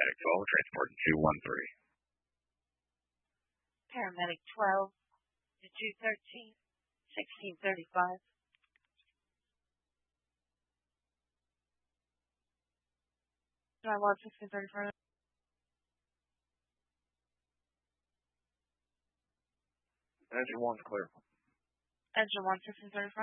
Paramedic 12, transporting 213. Paramedic 12 to 213, 1635. 1635. Engine 1's clear. Engine 1, 1635.